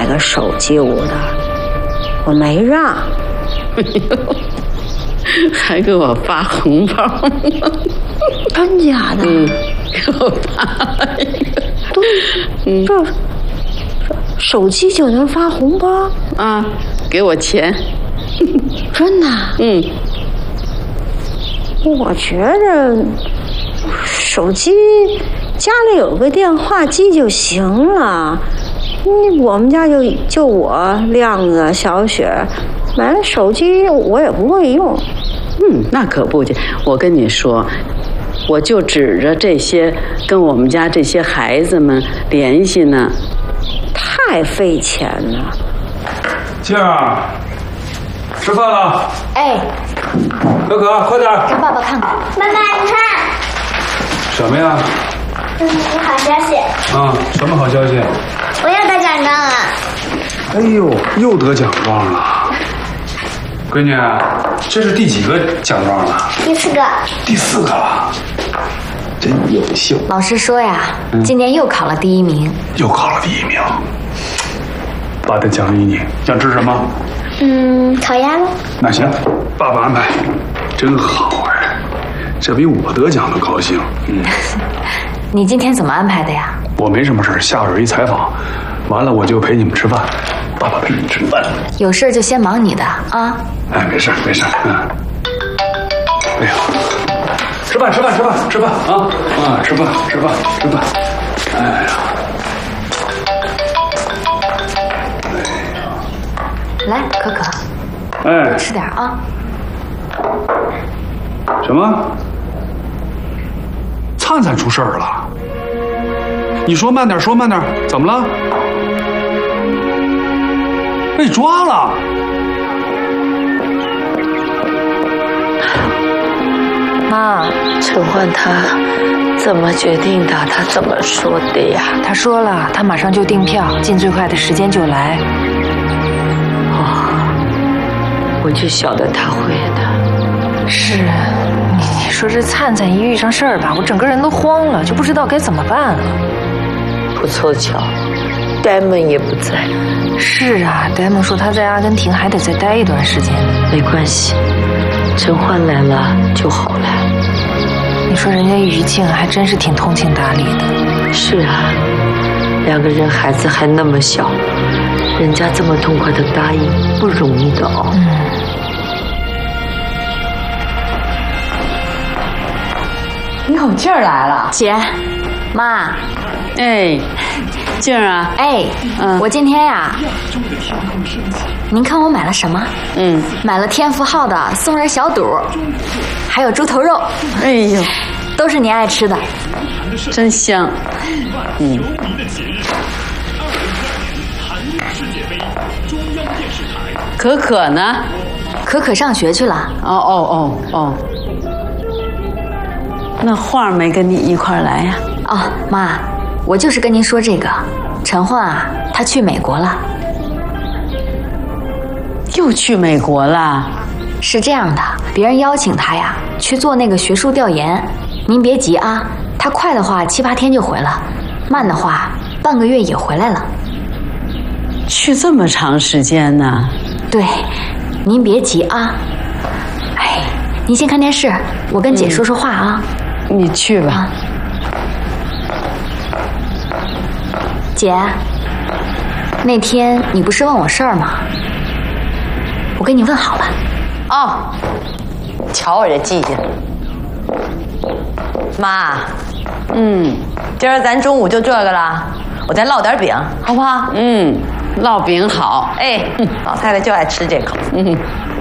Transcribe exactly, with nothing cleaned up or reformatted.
个手机我的，我没让。 还给我发红包， 真假的？ 嗯，给我发了一个。 都，嗯，这手机就能发红包啊？给我钱。 真的？ 嗯。 我觉着手机家里有个电话机就行了。嗯，我们家就就我亮子、小雪，买了手机我也不会用。 嗯，那可不去。我跟你说，我就指着这些跟我们家这些孩子们联系呢， 太费钱了。 静儿，吃饭了。 哎， 可可，快点！ 让爸爸看看。 妈妈，你看。 什么呀？ 嗯，有好消息。 啊，什么好消息？ 我又得奖状了。 哎呦，又得奖状了。闺女，这是第几个奖状了？ 第四个。 第四个了，真优秀。 老师说呀，嗯、今年又考了第一名。 又考了第一名。爸得奖励你，想吃什么？ 嗯，烤鸭喽。 那行，爸爸安排。真好哎，这比我得奖的高兴。嗯。 你今天怎么安排的呀？ 我没什么事，下边有一采访，完了我就陪你们吃饭。爸爸陪你吃饭。有事就先忙你的啊。 哎，没事没事，嗯。哎呀，吃饭吃饭吃饭吃饭啊啊！吃饭吃饭吃饭。哎呀， 哎呀，来，可可， 哎， 吃点啊。 什么？灿灿出事儿了？你说慢点，说慢点，怎么了？被抓了！ 妈，陈焕他怎么决定的？他怎么说的呀？ 他说了，他马上就订票，尽最快的时间就来。 哦，我就晓得他会的。 是，你你说这灿灿一遇上事儿吧，我整个人都慌了，就不知道该怎么办了。 不凑巧，呆萌也不在。 是啊，呆萌说他在阿根廷还得再待一段时间。 没关系，陈焕来了就好了。 你说人家于静还真是挺通情达理的。 是啊，两个人孩子还那么小，人家这么痛快的答应不容易的哦。 嗯。 你有劲儿来了， 姐，妈。 哎，静儿啊， 哎，嗯，我今天呀，您看我买了什么？ 嗯， 买了天福号的松仁小肚，还有猪头肉。 哎呦， 都是您爱吃的， 真香。嗯。可可呢？ 可可上学去了。 哦哦哦哦。那画没跟你一块儿来呀？ 哦，妈。我就是跟您说这个，陈焕啊，他去美国了。 又去美国了？ 是这样的，别人邀请他呀，去做那个学术调研。您别急啊，他快的话七八天就回了，慢的话半个月也回来了。 去这么长时间呢？ 对，您别急啊。哎，您先看电视，我跟姐说说话啊。 嗯、你去吧。啊姐，那天你不是问我事儿吗？我给你问好了。 哦，瞧我这记性。妈， 嗯， 今儿咱中午就这个了，我再烙点饼，好不好？ 嗯，烙饼好。 哎，老太太就爱吃这口。 嗯。